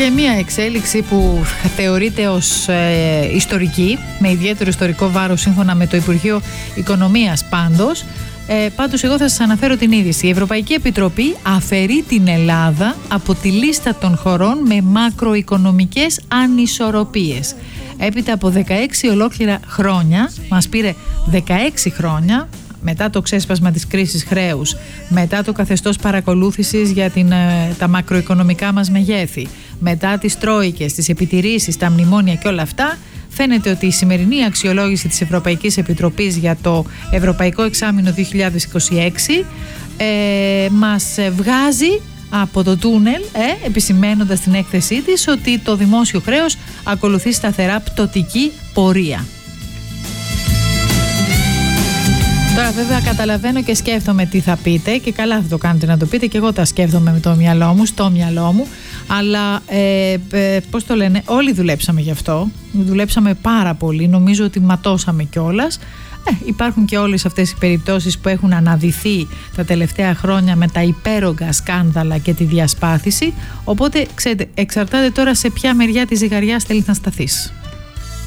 Και μια εξέλιξη που θεωρείται ως ιστορική, με ιδιαίτερο ιστορικό βάρος σύμφωνα με το Υπουργείο Οικονομίας πάντως. Πάντως εγώ θα σας αναφέρω την είδηση. Η Ευρωπαϊκή Επιτροπή αφαιρεί την Ελλάδα από τη λίστα των χωρών με μακροοικονομικές ανισορροπίες. Έπειτα από 16 ολόκληρα χρόνια, μας πήρε 16 χρόνια, μετά το ξέσπασμα της κρίσης χρέους, μετά το καθεστώς παρακολούθησης για τα μακροοικονομικά μας μεγέθη, μετά τις τρόικες, τις επιτηρήσεις, τα μνημόνια και όλα αυτά, φαίνεται ότι η σημερινή αξιολόγηση της Ευρωπαϊκής Επιτροπής για το Ευρωπαϊκό Εξάμηνο 2026 μας βγάζει από το τούνελ, επισημαίνοντας στην έκθεσή της ότι το δημόσιο χρέος ακολουθεί σταθερά πτωτική πορεία. Τώρα βέβαια καταλαβαίνω και σκέφτομαι τι θα πείτε και καλά θα το κάνετε να το πείτε και εγώ τα σκέφτομαι με το μυαλό μου, στο μυαλό μου, αλλά πώς το λένε, όλοι δουλέψαμε γι' αυτό, δουλέψαμε πάρα πολύ, νομίζω ότι ματώσαμε κιόλας. Υπάρχουν και όλες αυτές οι περιπτώσεις που έχουν αναδυθεί τα τελευταία χρόνια με τα υπέρογκα σκάνδαλα και τη διασπάθηση, οπότε ξέρετε, εξαρτάται τώρα σε ποια μεριά της ζυγαριάς θέλεις να σταθείς.